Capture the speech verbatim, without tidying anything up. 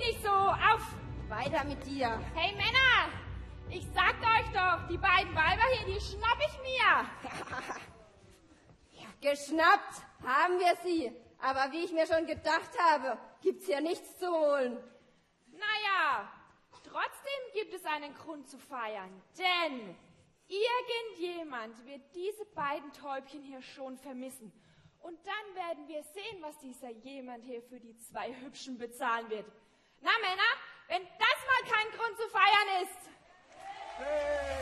nicht so, auf! Weiter mit dir. Hey Männer, ich sagte euch doch, die beiden Weiber hier, die schnapp ich mir. Ja, geschnappt haben wir sie. Aber wie ich mir schon gedacht habe, gibt's hier nichts zu holen. Naja, trotzdem gibt es einen Grund zu feiern, denn irgendjemand wird diese beiden Täubchen hier schon vermissen. Und dann werden wir sehen, was dieser jemand hier für die zwei Hübschen bezahlen wird. Na Männer, wenn das mal kein Grund zu feiern ist. Hey.